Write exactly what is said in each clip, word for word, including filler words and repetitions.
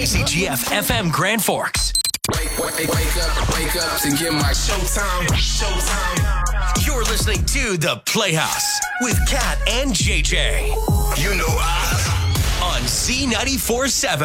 K C G F F M Grand Forks. Wake, wake, wake up, wake up and get my showtime. Showtime. You're listening to The Playhouse with Kat and J J. You know I. On Z ninety-four point seven.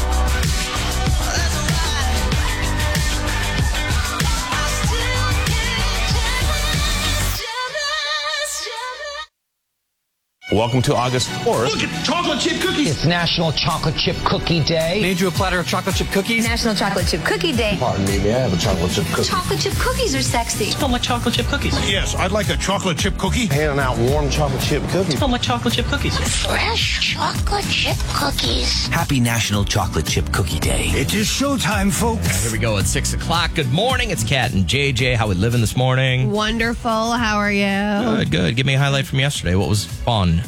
Welcome to August fourth. Look at chocolate chip cookies. It's National Chocolate Chip Cookie Day. Made you a platter of chocolate chip cookies. National Chocolate Chip Cookie Day. Pardon me, may I have a chocolate chip cookie? Chocolate chip cookies are sexy. Smell like chocolate chip cookies. Yes, I'd like a chocolate chip cookie. Handing out warm chocolate chip cookies. Smell like chocolate chip cookies. Fresh chocolate chip cookies. Happy National Chocolate Chip Cookie Day. It is showtime, folks. Here we go at six o'clock. Good morning. It's Kat and J J. How we living this morning? Wonderful. How are you? Good, good. Give me a highlight from yesterday. What was fun?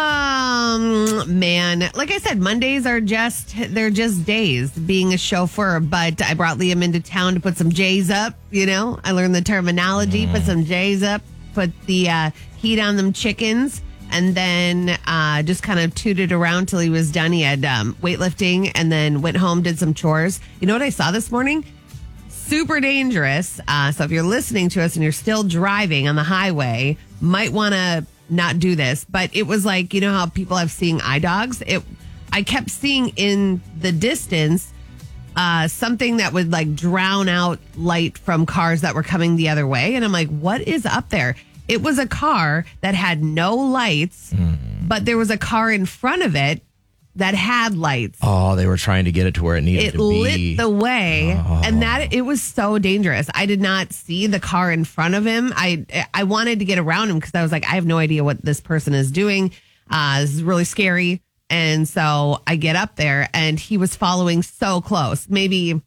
Um, man, like I said, Mondays are just, they're just days being a chauffeur, but I brought Liam into town to put some J's up, you know, I learned the terminology, mm. put some J's up, put the uh, heat on them chickens, and then uh, just kind of tooted around till he was done. He had um, weightlifting and then went home, did some chores. You know what I saw this morning? Super dangerous. Uh, so if you're listening to us and you're still driving on the highway, might want to not do this, but it was like, you know how people have seeing eye dogs? It, I kept seeing in the distance uh, something that would like drown out light from cars that were coming the other way. And I'm like, what is up there? It was a car that had no lights, mm. but there was a car in front of it that had lights. Oh, they were trying to get it to where it needed it to be. It lit the way, oh. and that it was so dangerous. I did not see the car in front of him. I I wanted to get around him because I was like, I have no idea what this person is doing. Uh, this is really scary. And so I get up there, and he was following so close, maybe,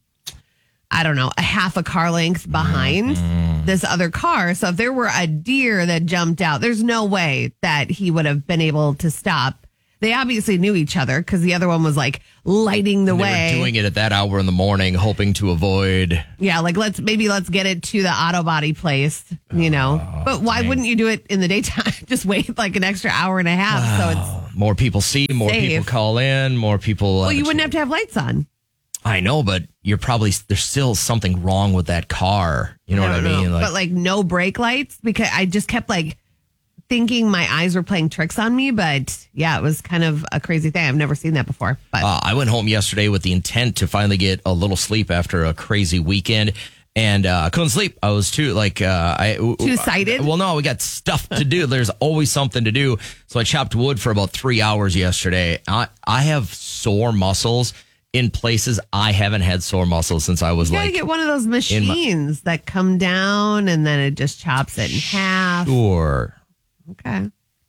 I don't know, a half a car length behind mm-hmm. this other car. So if there were a deer that jumped out, there's no way that he would have been able to stop. They obviously knew each other because the other one was like lighting the they way. Were doing it at that hour in the morning, hoping to avoid. Yeah, like let's maybe let's get it to the auto body place, you know. Oh, but why dang. wouldn't you do it in the daytime? Just wait like an extra hour and a half. Wow. So it's more people see, more safe. People call in, more people. Well, uh, you wouldn't have to have lights on. I know, but you're probably there's still something wrong with that car. You know I what I mean? Know. Like, but like no brake lights because I just kept like. thinking my eyes were playing tricks on me, but yeah, it was kind of a crazy thing. I've never seen that before. But uh, I went home yesterday with the intent to finally get a little sleep after a crazy weekend, and uh, I couldn't sleep. I was too like uh, I too excited. Well, no, we got stuff to do. There's always something to do. So I chopped wood for about three hours yesterday. I I have sore muscles in places I haven't had sore muscles since I was you like. You gotta get one of those machines my, that come down and then it just chops it in half. Sure. Okay.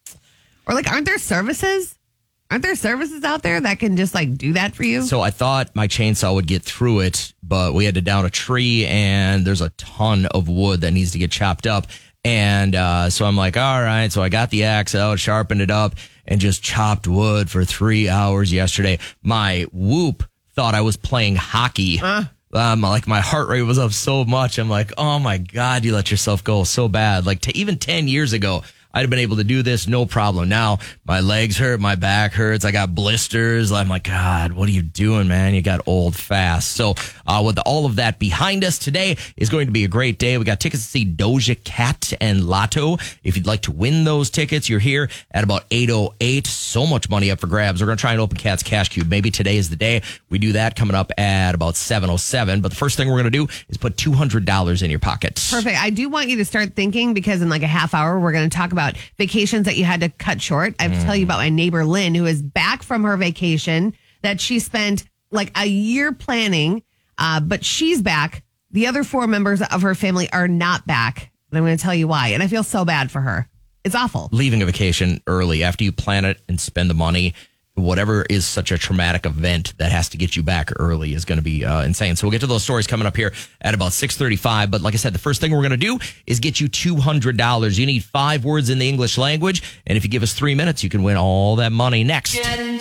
Or like, aren't there services? Aren't there services out there that can just like do that for you? So I thought my chainsaw would get through it, but we had to down a tree and there's a ton of wood that needs to get chopped up. And uh, so I'm like, all right. So I got the axe out, sharpened it up, and just chopped wood for three hours yesterday. My Whoop thought I was playing hockey. Uh. Um, like my heart rate was up so much. I'm like, oh my God, you let yourself go so bad. Like t- even ten years ago, I'd have been able to do this, no problem. Now my legs hurt, my back hurts, I got blisters. I'm like, God, what are you doing, man? You got old fast. So uh, with all of that behind us, today is going to be a great day. We got tickets to see Doja Cat and Lotto. If you'd like to win those tickets, you're here at about eight oh eight. So much money up for grabs. We're going to try and open Cat's Cash Cube. Maybe today is the day. We do that coming up at about seven oh seven. But the first thing we're going to do is put two hundred dollars in your pocket. Perfect. I do want you to start thinking because in like a half hour, we're going to talk about vacations that you had to cut short. I have to tell you about my neighbor Lynn, who is back from her vacation that she spent like a year planning, uh, but she's back. The other four members of her family are not back. And I'm going to tell you why. And I feel so bad for her. It's awful. Leaving a vacation early after you plan it and spend the money, whatever is such a traumatic event that has to get you back early is going to be uh, insane. So we'll get to those stories coming up here at about six thirty-five. But like I said, the first thing we're going to do is get you two hundred dollars. You need five words in the English language. And if you give us three minutes, you can win all that money next.